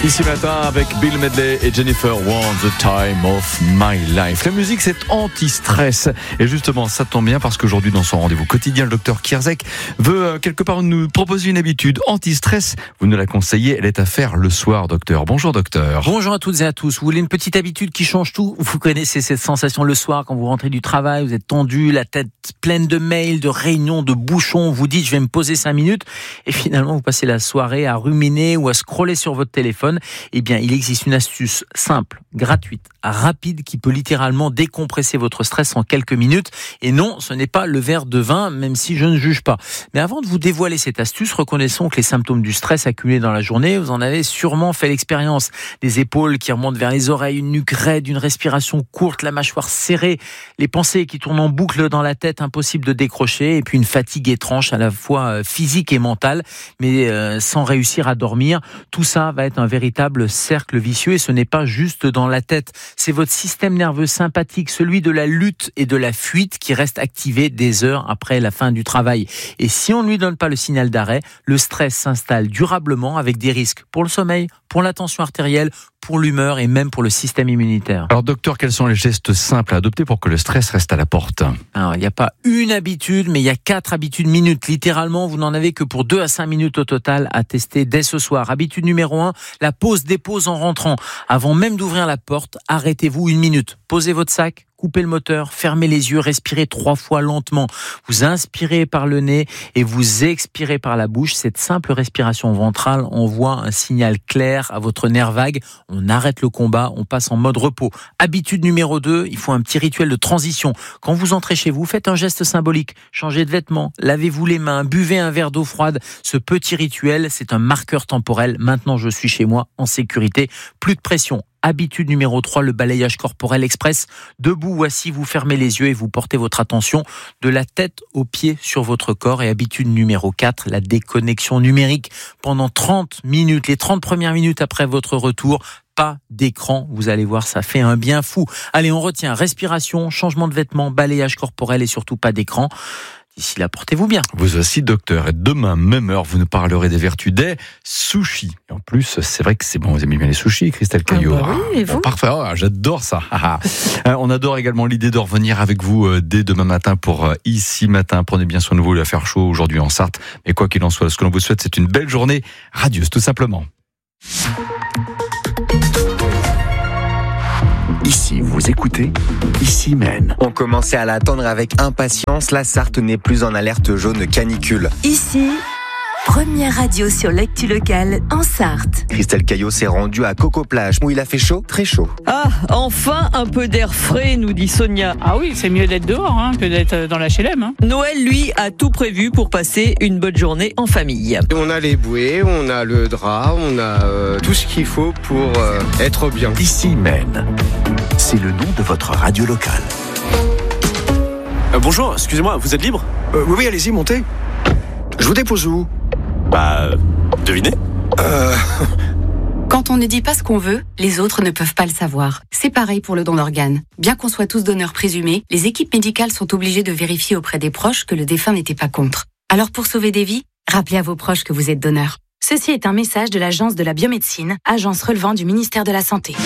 Ici matin avec Bill Medley et Jennifer Want the Time of My Life. La musique, c'est anti-stress. Et justement, ça tombe bien parce qu'aujourd'hui, dans son rendez-vous quotidien, le docteur Kierzek veut quelque part nous proposer une habitude anti-stress. Vous nous la conseillez, elle est à faire le soir, docteur. Bonjour, docteur. Bonjour à toutes et à tous. Vous voulez une petite habitude qui change tout? Vous connaissez cette sensation le soir quand vous rentrez du travail, vous êtes tendu, la tête pleine de mails, de réunions, de bouchons. Vous dites, je vais me poser 5 minutes. Et finalement, vous passez la soirée à ruminer ou à scroller sur votre téléphone. Eh bien, il existe une astuce simple, gratuite, rapide, qui peut littéralement décompresser votre stress en quelques minutes. Et non, ce n'est pas le verre de vin, même si je ne juge pas. Mais avant de vous dévoiler cette astuce, reconnaissons que les symptômes du stress accumulés dans la journée, vous en avez sûrement fait l'expérience. Des épaules qui remontent vers les oreilles, une nuque raide, une respiration courte, la mâchoire serrée, les pensées qui tournent en boucle dans la tête, impossible de décrocher, et puis une fatigue étrange à la fois physique et mentale, mais sans réussir à dormir. Tout ça va être un véritable cercle vicieux, et ce n'est pas juste dans la tête. C'est votre système nerveux sympathique, celui de la lutte et de la fuite, qui reste activé des heures après la fin du travail. Et si on ne lui donne pas le signal d'arrêt, le stress s'installe durablement avec des risques pour le sommeil, pour la tension artérielle, pour l'humeur et même pour le système immunitaire. Alors docteur, quels sont les gestes simples à adopter pour que le stress reste à la porte? Alors, il n'y a pas une habitude, mais il y a 4 habitudes minutes. Littéralement, vous n'en avez que pour 2 à 5 minutes au total à tester dès ce soir. Habitude numéro 1, la pause-dépose en rentrant. Avant même d'ouvrir la porte, arrêtez-vous 1 minute. Posez votre sac, coupez le moteur, fermez les yeux, respirez 3 fois lentement. Vous inspirez par le nez et vous expirez par la bouche. Cette simple respiration ventrale envoie un signal clair à votre nerf vague. On arrête le combat, on passe en mode repos. Habitude numéro 2, il faut un petit rituel de transition. Quand vous entrez chez vous, faites un geste symbolique. Changez de vêtements, lavez-vous les mains, buvez un verre d'eau froide. Ce petit rituel, c'est un marqueur temporel. Maintenant, je suis chez moi, en sécurité. Plus de pression. Habitude numéro 3, le balayage corporel express. Debout ou assis, vous fermez les yeux et vous portez votre attention de la tête aux pieds sur votre corps. Et habitude numéro 4, la déconnexion numérique. Pendant 30 minutes, les 30 premières minutes après votre retour, pas d'écran. Vous allez voir, ça fait un bien fou. Allez, on retient respiration, changement de vêtements, balayage corporel et surtout pas d'écran. D'ici là, portez-vous bien. Vous aussi, docteur. Et demain, même heure, vous nous parlerez des vertus des sushis. Et en plus, c'est vrai que c'est bon. Vous aimez bien les sushis, Christelle Caillot? Oui, et vous? Parfait. J'adore ça. On adore également l'idée de revenir avec vous dès demain matin pour Ici Matin. Prenez bien soin de vous. Il va faire chaud aujourd'hui en Sarthe. Mais quoi qu'il en soit, ce que l'on vous souhaite, c'est une belle journée radieuse, tout simplement. Ici, vous écoutez, Ici Mène. On commençait à l'attendre avec impatience, la Sarthe n'est plus en alerte jaune canicule. Ici, première radio sur l'actu locale en Sarthe. Christelle Caillot s'est rendue à Coco-Plage, où il a fait chaud, très chaud. Ah, enfin un peu d'air frais, nous dit Sonia. Ah oui, c'est mieux d'être dehors que d'être dans l'HLM. Noël, lui, a tout prévu pour passer une bonne journée en famille. On a les bouées, on a le drap, on a tout ce qu'il faut pour être bien. Ici Mène, c'est le nom de votre radio locale. Bonjour, excusez-moi, vous êtes libre? Oui, allez-y, montez. Je vous dépose où? Devinez. Quand on ne dit pas ce qu'on veut, les autres ne peuvent pas le savoir. C'est pareil pour le don d'organes. Bien qu'on soit tous donneurs présumés, les équipes médicales sont obligées de vérifier auprès des proches que le défunt n'était pas contre. Alors pour sauver des vies, rappelez à vos proches que vous êtes donneur. Ceci est un message de l'Agence de la biomédecine, agence relevant du ministère de la Santé.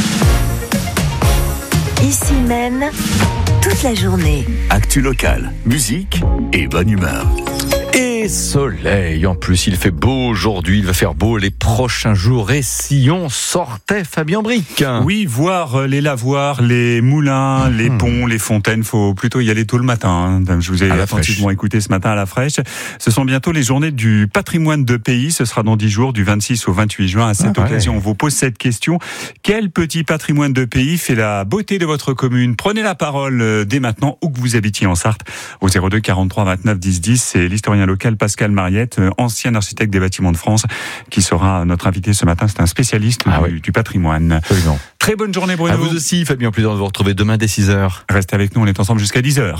Ici Mène, toute la journée. Actu locale, musique et bonne humeur. Et soleil, en plus il fait beau aujourd'hui, il va faire beau les prochains jours. Et si on sortait, Fabien Bric? Oui, voir les lavoirs, les moulins, les ponts, les fontaines, faut plutôt y aller tôt le matin. Je vous ai attentivement écouté ce matin à la fraîche. Ce sont bientôt les journées du patrimoine de pays, ce sera dans 10 jours, du 26 au 28 juin. À cette occasion, on vous pose cette question. Quel petit patrimoine de pays fait la beauté de votre commune? Prenez la parole dès maintenant, où que vous habitiez en Sarthe, au 02 43 29 10 10. C'est l'historien local Pascal Mariette, ancien architecte des bâtiments de France, qui sera notre invité ce matin. C'est un spécialiste du patrimoine. Absolument. Très bonne journée, Bruno. À vous aussi, Fabien. Plaisir de vous retrouver demain dès 6h. Restez avec nous, on est ensemble jusqu'à 10h.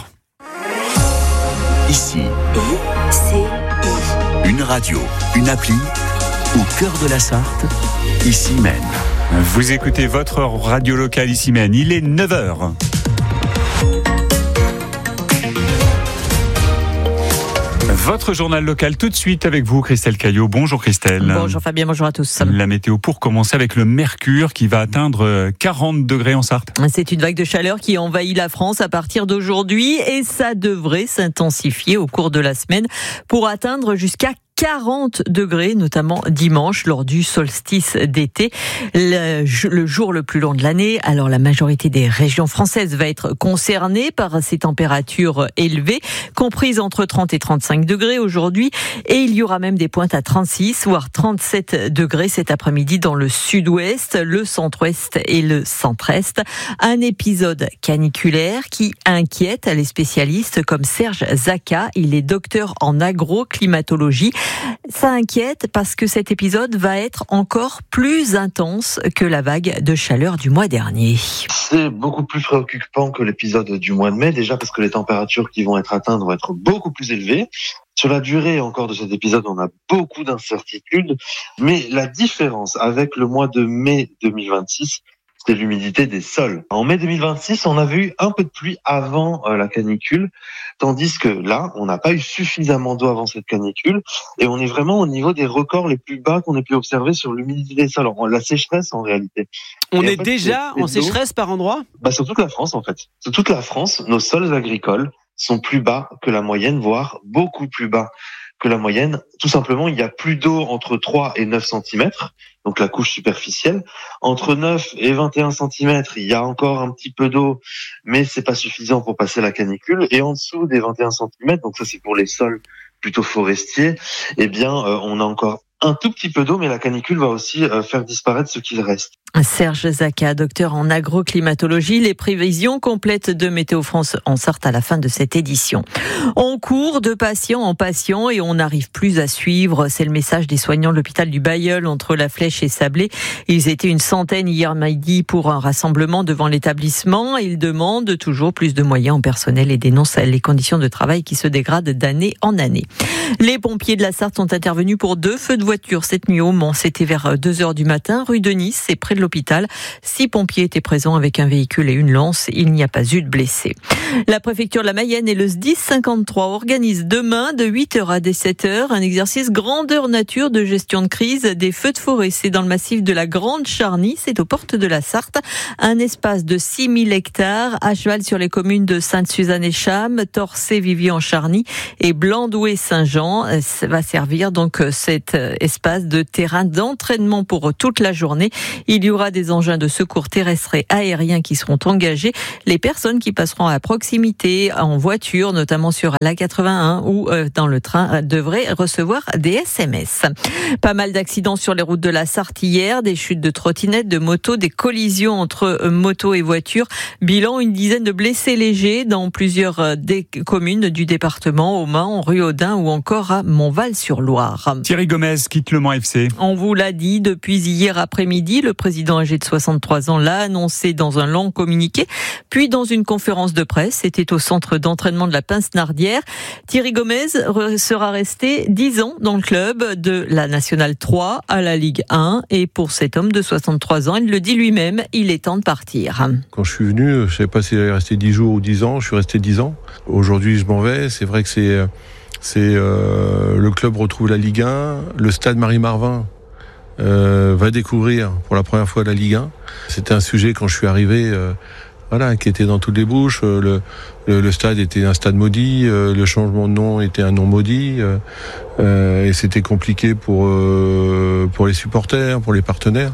Ici, I-C-I. une radio, une appli, au cœur de la Sarthe, Ici Mène. Vous écoutez votre radio locale Ici Mène. Il est 9h. Votre journal local tout de suite avec vous, Christelle Caillot. Bonjour Christelle. Bonjour Fabien, bonjour à tous. La météo pour commencer avec le mercure qui va atteindre 40 degrés en Sarthe. C'est une vague de chaleur qui envahit la France à partir d'aujourd'hui et ça devrait s'intensifier au cours de la semaine pour atteindre jusqu'à 40 degrés, notamment dimanche, lors du solstice d'été, le jour le plus long de l'année. Alors, la majorité des régions françaises va être concernée par ces températures élevées, comprises entre 30 et 35 degrés aujourd'hui. Et il y aura même des pointes à 36, voire 37 degrés cet après-midi dans le sud-ouest, le centre-ouest et le centre-est. Un épisode caniculaire qui inquiète les spécialistes comme Serge Zaka. Il est docteur en agroclimatologie. Ça inquiète parce que cet épisode va être encore plus intense que la vague de chaleur du mois dernier. C'est beaucoup plus préoccupant que l'épisode du mois de mai, déjà parce que les températures qui vont être atteintes vont être beaucoup plus élevées. Sur la durée encore de cet épisode, on a beaucoup d'incertitudes, mais la différence avec le mois de mai 2026, c'est l'humidité des sols. En mai 2026, on avait eu un peu de pluie avant la canicule, tandis que là, on n'a pas eu suffisamment d'eau avant cette canicule, et on est vraiment au niveau des records les plus bas qu'on ait pu observer sur l'humidité des sols, la sécheresse en réalité. On est déjà en sécheresse par endroit ? Sur toute la France en fait. Sur toute la France, nos sols agricoles sont plus bas que la moyenne, voire beaucoup plus bas que la moyenne. Tout simplement, il y a plus d'eau entre 3 et 9 cm, donc la couche superficielle. Entre 9 et 21 cm, il y a encore un petit peu d'eau, mais c'est pas suffisant pour passer la canicule. Et en dessous des 21 cm, donc ça c'est pour les sols plutôt forestiers, on a encore un tout petit peu d'eau, mais la canicule va aussi faire disparaître ce qu'il reste. Serge Zaka, docteur en agroclimatologie, les prévisions complètes de Météo France en Sarthe à la fin de cette édition. On court de patient en patient et on n'arrive plus à suivre. C'est le message des soignants de l'hôpital du Bailleul entre La Flèche et Sablé. Ils étaient une centaine hier midi pour un rassemblement devant l'établissement. Ils demandent toujours plus de moyens en personnel et dénoncent les conditions de travail qui se dégradent d'année en année. Les pompiers de la Sarthe sont intervenus pour 2 feux de voiture cette nuit au Mans. C'était vers 2h du matin, rue de Nice, c'est près de l'hôpital. 6 pompiers étaient présents avec un véhicule et une lance. Il n'y a pas eu de blessés. La préfecture de la Mayenne et le SDIS 53 organisent demain de 8h à 17h un exercice grandeur nature de gestion de crise des feux de forêt. C'est dans le massif de la Grande Charny, c'est aux portes de la Sarthe. Un espace de 6000 hectares à cheval sur les communes de Sainte-Suzanne-et-Cham, Torcé, Vivian-Charny et Blandouet-Saint-Jean. Ça va servir donc cet espace de terrain d'entraînement pour toute la journée. Il y aura des engins de secours terrestres et aériens qui seront engagés. Les personnes qui passeront à proximité en voiture, notamment sur l'A81 ou dans le train, devraient recevoir des SMS. Pas mal d'accidents sur les routes de la Sarthe hier, des chutes de trottinettes, de motos, des collisions entre motos et voitures. Bilan, une dizaine de blessés légers dans plusieurs des communes du département, au Mans, rue Audin ou encore à Montval-sur-Loire. Thierry Gomez quitte le Mans FC. On vous l'a dit depuis hier après-midi, le président âgé de 63 ans l'a annoncé dans un long communiqué, puis dans une conférence de presse. C'était au centre d'entraînement de la Pince-Nardière. Thierry Gomez sera resté 10 ans dans le club, de la Nationale 3 à la Ligue 1. Et pour cet homme de 63 ans, il le dit lui-même, il est temps de partir. Quand je suis venu, je ne savais pas s'il allait rester 10 jours ou 10 ans. Je suis resté 10 ans. Aujourd'hui, je m'en vais. C'est vrai que le club retrouve la Ligue 1. Le stade Marie-Marvin va découvrir pour la première fois la Ligue 1. C'était un sujet quand je suis arrivé, qui était dans toutes les bouches. Le stade était un stade maudit, le changement de nom était un nom maudit, et c'était compliqué pour les supporters, pour les partenaires.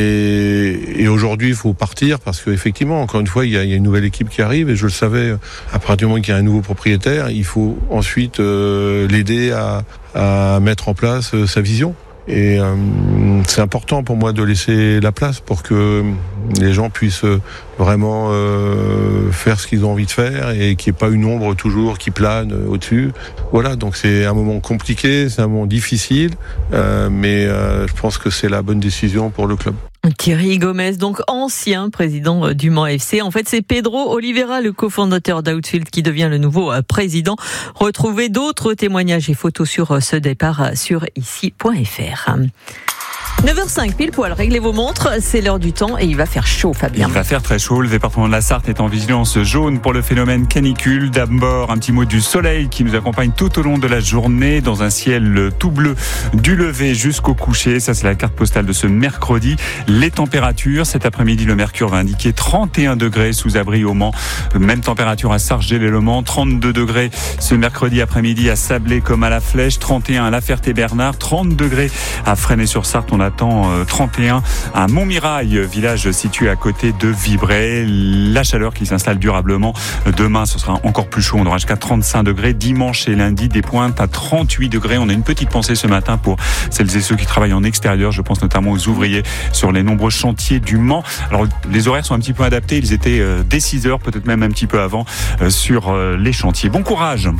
Et aujourd'hui, il faut partir parce qu'effectivement, encore une fois, il y a une nouvelle équipe qui arrive et je le savais, à partir du moment qu'il y a un nouveau propriétaire, il faut ensuite l'aider à mettre en place sa vision. Et c'est important pour moi de laisser la place pour que les gens puissent vraiment faire ce qu'ils ont envie de faire et qu'il n'y ait pas une ombre toujours qui plane au-dessus. Voilà, donc c'est un moment compliqué, c'est un moment difficile, mais je pense que c'est la bonne décision pour le club. Thierry Gomez, donc ancien président du Mans FC. En fait, c'est Pedro Oliveira, le cofondateur d'Outfield, qui devient le nouveau président. Retrouvez d'autres témoignages et photos sur ce départ sur ici.fr. 9h05, pile poil, réglez vos montres, c'est l'heure du temps et il va faire chaud, Fabien. Il va faire très chaud, le département de la Sarthe est en vigilance jaune pour le phénomène canicule. D'abord, un petit mot du soleil qui nous accompagne tout au long de la journée dans un ciel tout bleu du lever jusqu'au coucher. Ça, c'est la carte postale de ce mercredi. Les températures, cet après-midi, le mercure va indiquer 31 degrés sous abri au Mans. Même température à Sarcelles-le Mans, 32 degrés ce mercredi après-midi à Sablé comme à la Flèche, 31 à La Ferté-Bernard, 30 degrés à Fresnay-sur-Sarthe. On attend 31 à Montmirail, village situé à côté de Vibray. La chaleur qui s'installe durablement. Demain, ce sera encore plus chaud. On aura jusqu'à 35 degrés. Dimanche et lundi, des pointes à 38 degrés. On a une petite pensée ce matin pour celles et ceux qui travaillent en extérieur. Je pense notamment aux ouvriers sur les nombreux chantiers du Mans. Alors, les horaires sont un petit peu adaptés. Ils étaient dès 6 heures, peut-être même un petit peu avant, sur les chantiers. Bon courage.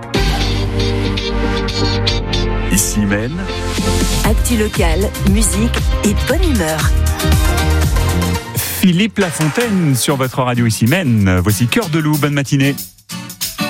Ici Maine. Actu locale, musique et bonne humeur. Philippe Lafontaine sur votre radio Ici Maine. Voici Cœur de loup. Bonne matinée.